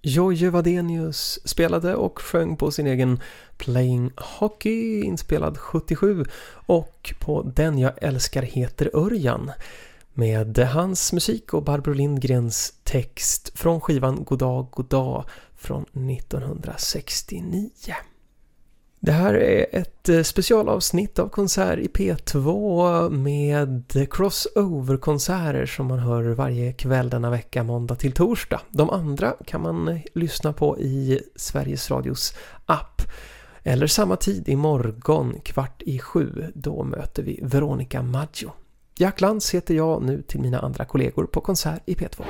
Jojje Wadenius spelade och sjöng på sin egen Playing Hockey, inspelad 77, och på Den jag älskar heter Örjan, med hans musik och Barbro Lindgrens text från skivan Goddag Goddag från 1969. Det här är ett specialavsnitt av Konsert i P2 med crossover-konserter som man hör varje kväll denna vecka, måndag till torsdag. De andra kan man lyssna på i Sveriges Radios app. Eller samma tid imorgon, 6:15, då möter vi Veronica Maggio. Jack Lantz heter jag, nu till mina andra kollegor på Konsert i P2.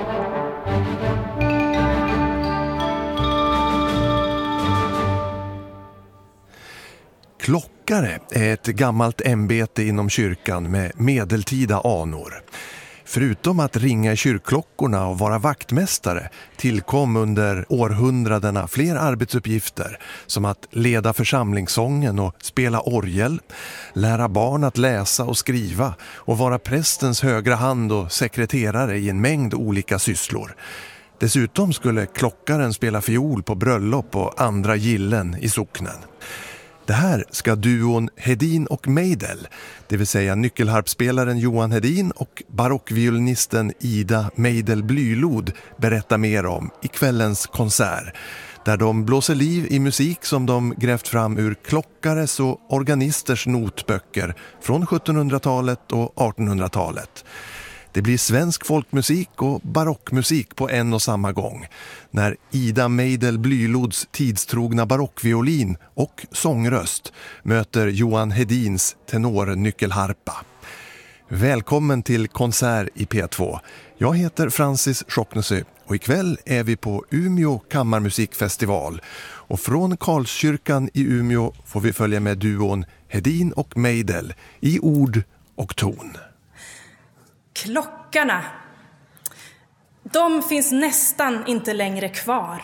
Klockare är ett gammalt ämbete inom kyrkan med medeltida anor. Förutom att ringa kyrkklockorna och vara vaktmästare tillkom under århundradena fler arbetsuppgifter som att leda församlingssången och spela orgel, lära barn att läsa och skriva och vara prästens högra hand och sekreterare i en mängd olika sysslor. Dessutom skulle klockaren spela fiol på bröllop och andra gillen i socknen. Det här ska duon Hedin och Meidel, det vill säga nyckelharpspelaren Johan Hedin och barockviolinisten Ida Meidel Blylod, berätta mer om i kvällens konsert, där de blåser liv i musik som de grävt fram ur klockares och organisters notböcker från 1700-talet och 1800-talet. Det blir svensk folkmusik och barockmusik på en och samma gång, när Ida Meidel Blylods tidstrogna barockviolin och sångröst möter Johan Hedins tenornyckelharpa. Välkommen till Konsert i P2. Jag heter Francis Schocknesö och ikväll är vi på Umeå kammarmusikfestival. Och från Karlskyrkan i Umeå får vi följa med duon Hedin och Meidel i ord och ton. Klockarna, de finns nästan inte längre kvar.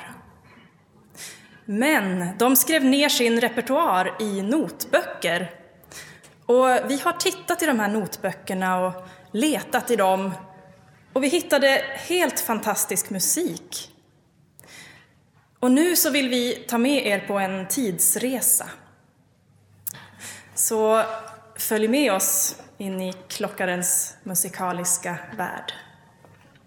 Men de skrev ner sin repertoar i notböcker. Och vi har tittat i de här notböckerna och letat i dem. Och vi hittade helt fantastisk musik. Och nu så vill vi ta med er på en tidsresa. Så följ med oss in i klockarens musikaliska värld.